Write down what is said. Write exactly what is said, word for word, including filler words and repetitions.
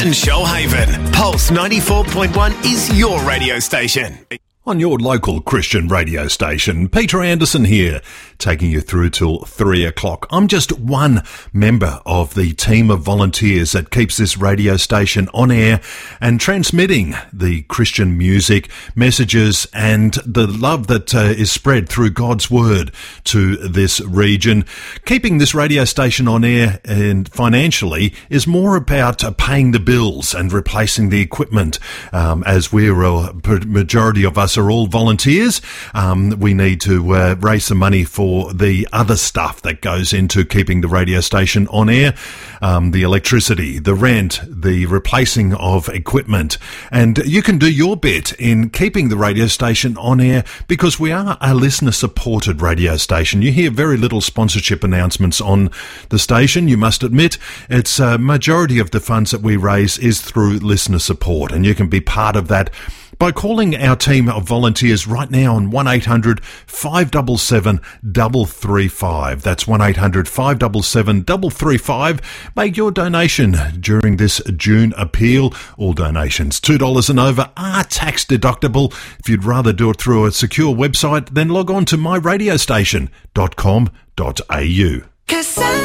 and Shoalhaven. Pulse ninety-four point one is your radio station. On your local Christian radio station, Peter Anderson here, taking you through till three o'clock. I'm just one member of the team of volunteers that keeps this radio station on air and transmitting the Christian music, messages and the love that uh, is spread through God's word to this region. Keeping this radio station on air and financially is more about uh, paying the bills and replacing the equipment, um, as we're a majority of us are all volunteers. Um, we need to uh, raise some money for the other stuff that goes into keeping the radio station on air, um, the electricity, the rent, the replacing of equipment. And you can do your bit in keeping the radio station on air because we are a listener-supported radio station. You hear very little sponsorship announcements on the station, you must admit. It's a majority of the funds that we raise is through listener support, and you can be part of that by calling our team of volunteers right now on one eight hundred five seven seven three three five. That's one eight hundred five seven seven three three five. Make your donation during this June appeal. All donations two dollars and over are tax deductible. If you'd rather do it through a secure website, then log on to my radio station dot com dot a u.